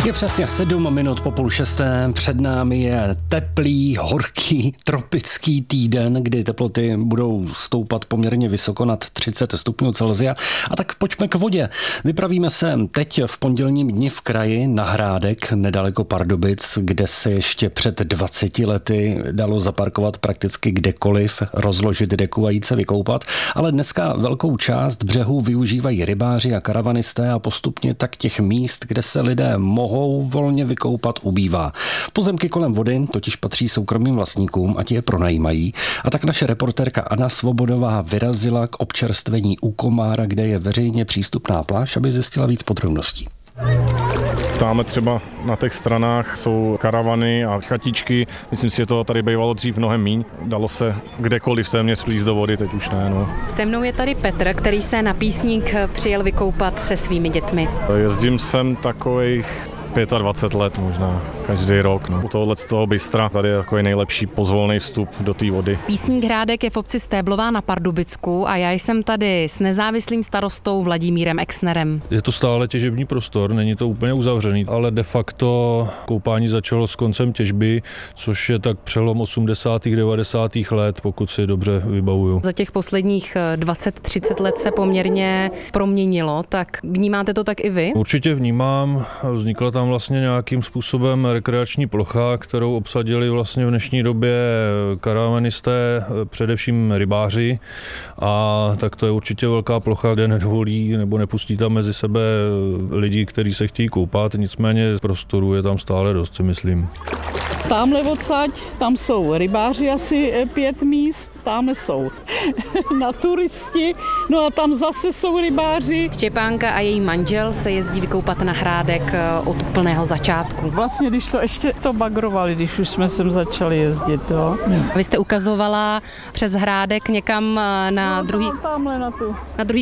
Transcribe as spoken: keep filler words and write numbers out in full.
Je přesně sedm minut po půl šesté, před námi je teplý, horký, tropický týden, kdy teploty budou stoupat poměrně vysoko nad třicet stupňů Celsia. A tak pojďme k vodě. Vypravíme se teď v pondělním dni v kraji na Hrádek, nedaleko Pardubic, kde se ještě před dvaceti lety dalo zaparkovat prakticky kdekoliv, rozložit deku a jít se vykoupat. Ale dneska velkou část břehů využívají rybáři a karavanisté a postupně tak těch míst, kde se lidé mohou volně vykoupat, ubývá. Pozemky kolem vody totiž patří soukromým vlastníkům a ti je pronajímají. A tak naše reportérka Anna Svobodová vyrazila k občerstvení u Komára, kde je veřejně přístupná pláž, aby zjistila víc podrobností. Táme třeba na těch stranách jsou karavany a chatičky. Myslím si, že to tady bývalo dřív mnohem míň. Dalo se kdekoliv téměř vlízt do vody, teď už ne. No. Se mnou je tady Petr, který se na Písník přijel vykoupat se svými dětmi. Jezdím sem takových dvacet pět let možná, každý rok. No. U tohohle z toho bystra tady je takový nejlepší pozvolný vstup do té vody. Písník Hrádek je v obci Stéblová na Pardubicku a já jsem tady s nezávislým starostou Vladimírem Exnerem. Je to stále těžební prostor, není to úplně uzavřený, ale de facto koupání začalo s koncem těžby, což je tak přelom osmdesátých devadesátých let, pokud si dobře vybavuju. Za těch posledních dvacet třicet let se poměrně proměnilo, tak vnímáte to tak i vy? Určitě vnímám, vznikla tam vlastně nějakým způsobem rekreační plocha, kterou obsadili vlastně v dnešní době karavanisté, především rybáři, a tak to je určitě velká plocha, kde nedovolí nebo nepustí tam mezi sebe lidi, kteří se chtějí koupat, nicméně prostoru je tam stále dost, si myslím. Tamhle odsaď, tam jsou rybáři asi pět míst, tamhle jsou na turisti, no a tam zase jsou rybáři. Štěpánka a její manžel se jezdí vykoupat na Hrádek od úplného začátku. Vlastně, když to ještě to bagrovali, když už jsme sem začali jezdit, jo. Vy jste ukazovala přes Hrádek někam na no, druhý, tamhle na tu. na druhý